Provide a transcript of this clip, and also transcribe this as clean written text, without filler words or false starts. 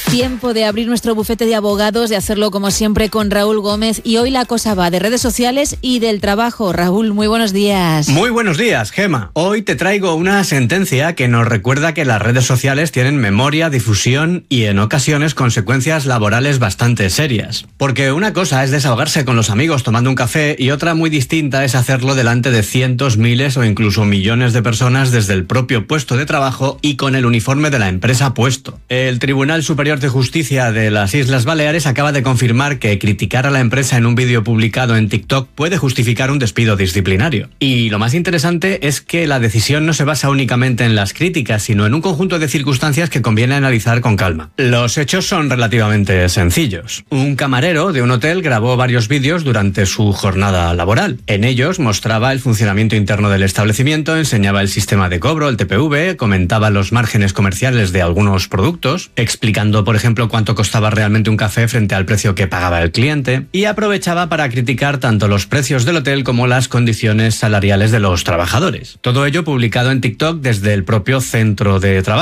Tiempo de abrir nuestro bufete de abogados, de hacerlo como siempre con Raúl Gómez. Y hoy la cosa va de redes sociales y del trabajo. Raúl, muy buenos días. Muy buenos días, Gema. Hoy te traigo una sentencia que nos recuerda que las redes sociales tienen memoria, difusión y en ocasiones consecuencias laborales bastante serias. Porque una cosa es desahogarse con los amigos tomando un café y otra muy distinta es hacerlo delante de cientos, miles o incluso millones de personas desde el propio puesto de trabajo y con el uniforme de la empresa puesto. El Tribunal Superior de Justicia de las Islas Baleares acaba de confirmar que criticar a la empresa en un vídeo publicado en TikTok puede justificar un despido disciplinario. Y lo más interesante es que la decisión no se basa únicamente en las críticas, sino en un conjunto de circunstancias que conviene analizar con calma. Los hechos son relativamente sencillos. Un camarero de un hotel grabó varios vídeos durante su jornada laboral. En ellos mostraba el funcionamiento interno del establecimiento, enseñaba el sistema de cobro, el TPV, comentaba los márgenes comerciales de algunos productos, explicando por ejemplo cuánto costaba realmente un café frente al precio que pagaba el cliente, y aprovechaba para criticar tanto los precios del hotel como las condiciones salariales de los trabajadores. Todo ello publicado en TikTok desde el propio centro de trabajo.